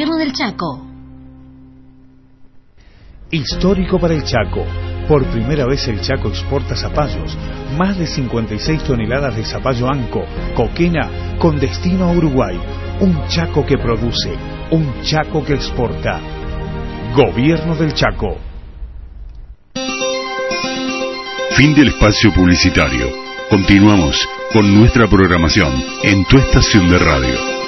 Gobierno del Chaco. Histórico para el Chaco. Por primera vez el Chaco exporta zapallos. Más de 56 toneladas de zapallo anco, coquena, con destino a Uruguay. Un Chaco que produce, un Chaco que exporta. Gobierno del Chaco. Fin del espacio publicitario. Continuamos con nuestra programación en tu estación de radio.